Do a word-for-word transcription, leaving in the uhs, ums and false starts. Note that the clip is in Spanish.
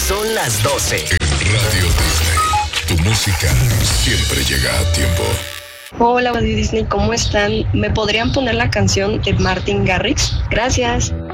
Son las doce. Radio Disney. Tu música siempre llega a tiempo. Hola, Radio Disney, ¿cómo están? ¿Me podrían poner la canción de Martin Garrix? Gracias.